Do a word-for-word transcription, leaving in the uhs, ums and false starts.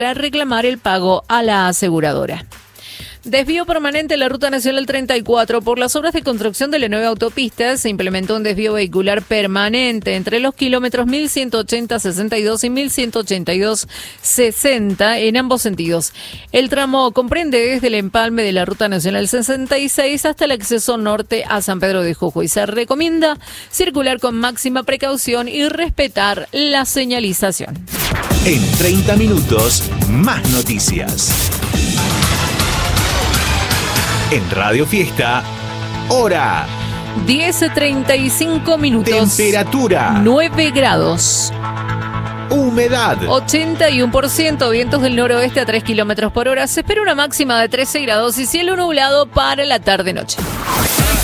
para reclamar el pago a la aseguradora. Desvío permanente en la Ruta Nacional treinta y cuatro. Por las obras de construcción de la nueva autopista, se implementó un desvío vehicular permanente entre los kilómetros mil ciento ochenta sesenta y dos y mil ciento ochenta y dos sesenta en ambos sentidos. El tramo comprende desde el empalme de la Ruta Nacional sesenta y seis hasta el acceso norte a San Pedro de Jujuy. Se recomienda circular con máxima precaución y respetar la señalización. En treinta minutos, más noticias. En Radio Fiesta, hora. diez treinta y cinco minutos. Temperatura. nueve grados. Humedad. ochenta y uno por ciento. Vientos del noroeste a tres kilómetros por hora. Se espera una máxima de trece grados y cielo nublado para la tarde-noche.